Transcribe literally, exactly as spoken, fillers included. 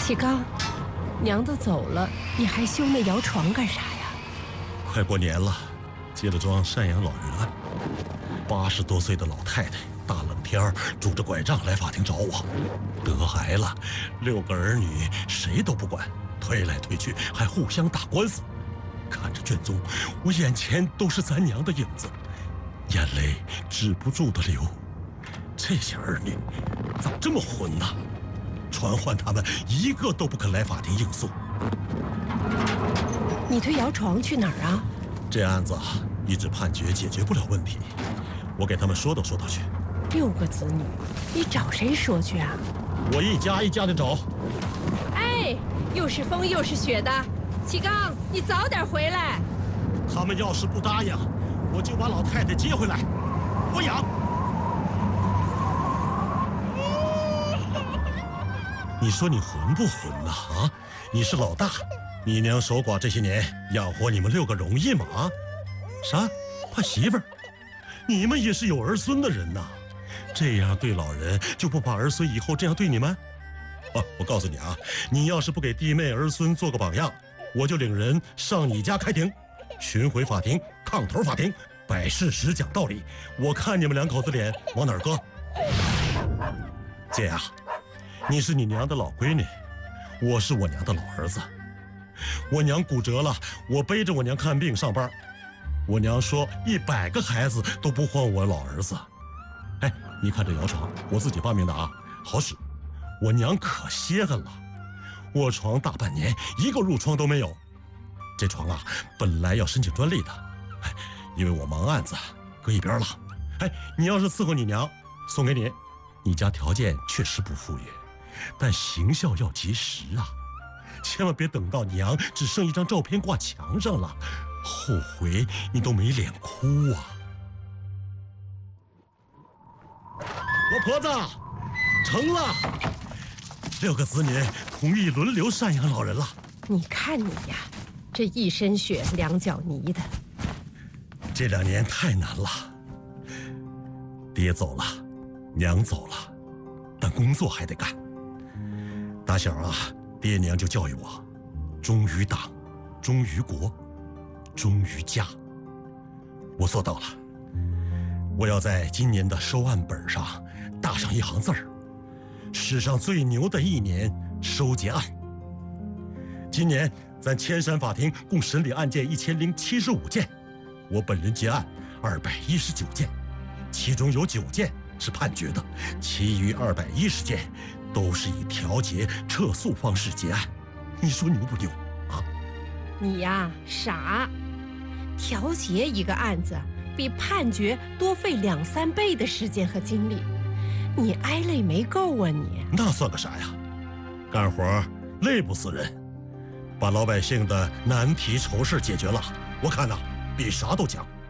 启刚，娘都走了，你还修那摇床干啥呀？ 快过年了，接着装赡养老人案。八十多岁的老太太，大冷天拄着拐杖来法庭找我，得癌了，六个儿女谁都不管，推来推去还互相打官司。看着卷宗，我眼前都是咱娘的影子，眼泪止不住的流。这些儿女咋这么混呢？传唤他们一个都不肯来法庭应诉。 你推摇床去哪儿啊？ 这案子一纸判决解决不了问题，我给他们说道说道去。 六个子女，你找谁说去啊？ 我一家一家的找。 哎，又是风又是雪的，启刚，你早点回来。 他们要是不答应，我就把老太太接回来，我养。你说你混不混呐？啊，你是老大，你娘守寡这些年养活你们六个容易吗？啊，啥？怕媳妇儿？你们也是有儿孙的人呐，这样对老人就不怕儿孙以后这样对你们？哦，我告诉你啊，你要是不给弟妹儿孙做个榜样，我就领人上你家开庭，巡回法庭、炕头法庭，摆事实讲道理，我看你们两口子脸往哪儿搁。姐呀，你是你娘的老闺女，我是我娘的老儿子。我娘骨折了，我背着我娘看病上班，我娘说一百个孩子都不换我老儿子。哎，你看这摇床，我自己发明的啊，好使。我娘可歇恨了，卧床大半年，一个褥疮都没有。这床啊，本来要申请专利的，哎，因为我忙案子，搁一边了。哎，你要是伺候你娘，送给你。你家条件确实不富裕，但行孝要及时啊，千万别等到娘只剩一张照片挂墙上了，后悔你都没脸哭啊。老婆子，成了，六个子女同意轮流赡养老人了。 你看你呀，这一身血两脚泥的。 这两年太难了，爹走了，娘走了，但工作还得干。打小啊，爹娘就教育我，忠于党，忠于国，忠于家。我做到了。我要在今年的收案本上打上一行字儿：史上最牛的一年收结案。今年咱千山法庭共审理案件一千零七十五件，我本人结案二百一十九件，其中有九件是判决的，其余二百一十件都是以调解撤诉方式结案。你说牛不牛啊？ 你呀傻，调解一个案子比判决多费两三倍的时间和精力，你挨累没够啊你？ 那算个啥呀？干活累不死人，把老百姓的难题愁事解决了，我看呐比啥都强。